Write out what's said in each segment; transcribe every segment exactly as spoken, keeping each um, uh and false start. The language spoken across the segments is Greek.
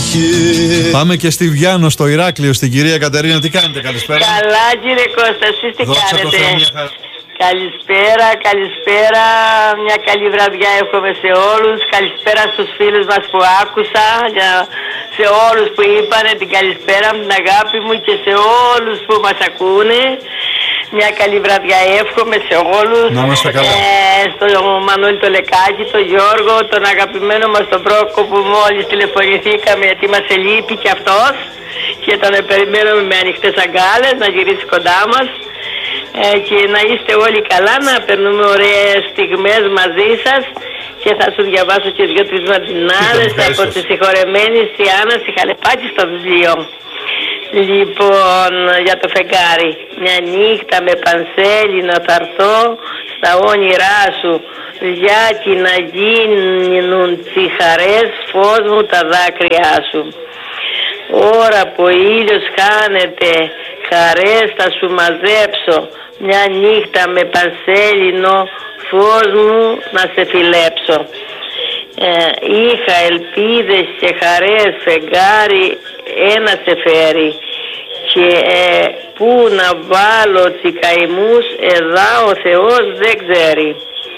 Πάμε και στη Βιάνο, στο Ηράκλειο, στην κυρία Κατερίνα. Τι κάνετε, καλησπέρα. Καλά, κύριε Κώστα, εσείς τι Δόξα κάνετε? τω Θεώ. Καλησπέρα, καλησπέρα. Μια καλή βραδιά εύχομαι σε όλους. Καλησπέρα στους φίλους μας που άκουσα, για, σε όλους που είπανε την καλησπέρα μου, την αγάπη μου και σε όλους που μας ακούνε. Μια καλή βραδιά εύχομαι σε όλους. Να είμαστε καλά. Ε, στον Μανώλη το Λεκάκη, τον Γιώργο, τον αγαπημένο μας τον Πρόκο που μόλις τηλεφωνηθήκαμε γιατί μας ελείπει και αυτός και τον περιμένουμε με ανοιχτές αγκάλες να γυρίσει κοντά μας. Ε, και να είστε όλοι καλά, να περνούμε ωραίες στιγμές μαζί σας και θα σου διαβάσω και δύο-τρεις μαρτινάδες από τη συγχωρεμένη Στιάνα στη Χαλεπάκη στο βιβλίο. Λοιπόν, για το φεγγάρι. Μια νύχτα με πανσέλινο θα έρθω στα όνειρά σου, γιατί να γίνουν τσιχαρές φως μου τα δάκρυά σου. Ώρα που ο ήλιος χάνεται, χαρές θα σου μαζέψω, μια νύχτα με πανσέλινο φως μου να σε φιλέψω. Ε, είχα ελπίδες και χαρές, φεγγάρι ένα σε φέρει, και ε, πού να βάλω τσικαϊμούς εδά ο Θεός δεν ξέρει.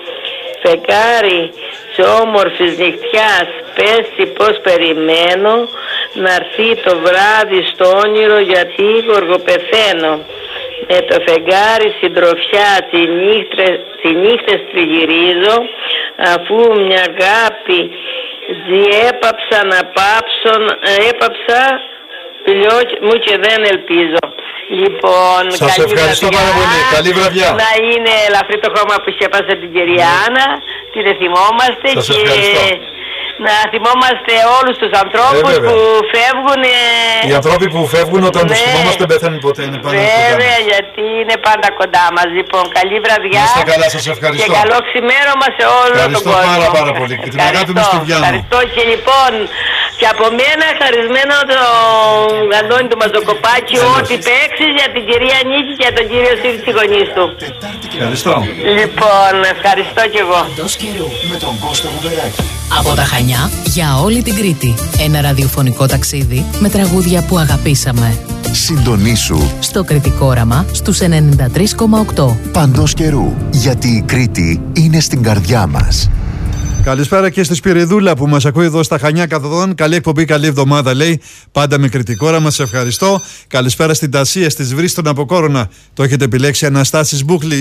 Φεγγάρι της όμορφης νυχτιάς, πες πως περιμένω να έρθει το βράδυ στο όνειρο, γιατί γοργοπεθαίνω. Με το φεγγάρι συντροφιά τη νύχτες, τη νύχτες τριγυρίζω, αφού μια αγάπη διέπαψα να πάψω, έπαψα πλειό μου και δεν ελπίζω. Λοιπόν, σας ευχαριστώ πάρα πολύ. Καλή βραδιά. Να είναι ελαφρύ το χρώμα που σκέπασε την κυρία Άννα, την θυμόμαστε. Σας και ευχαριστώ. να θυμόμαστε όλους τους ανθρώπους ε, που φεύγουν. Ε... Οι ανθρώποι που φεύγουν όταν ναι, τους θυμόμαστε πεθαίνουν ποτέ. Είναι πάντα βέβαια, γιατί είναι πάντα κοντά μας. Λοιπόν, καλή βραδιά. Είστε καλά, σας ευχαριστώ. Και καλό ξημέρωμα σε όλο τον κόσμο. Ευχαριστώ πάρα πάρα πολύ. Και την αγάπη μου στη Βιάνο. Ευχαριστώ και λοιπόν και από μένα χαρισμένο τον Αντώνη του Μαζοκοπάκη, ό,τι παίξεις για την κυρία Νίκη και για τον κύριο Σύρη της γονής του. Ευχαριστώ. Λοιπόν, ευχαριστώ κι εγώ. Εντός καιρού με τον Κώστα Βουβεράκη. Από τα Χανιά για όλη την Κρήτη. Ένα ραδιοφωνικό ταξίδι με τραγούδια που αγαπήσαμε. Συντονίσου Στο Κρητικό Όραμα στους ενενήντα τρία κόμμα οκτώ. παντός καιρού, γιατί η Κρήτη είναι στην καρδιά μας. Καλησπέρα και στη Σπυριδούλα που μας ακούει εδώ στα Χανιά καθοδόν. Καλή εκπομπή, καλή εβδομάδα λέει. Πάντα με Κρητικό Όραμα, σε ευχαριστώ. Καλησπέρα στην Τασία, στις Βρύς των Αποκόρονα. Το έχετε επιλέξει, Αναστάσης Μπούχλη.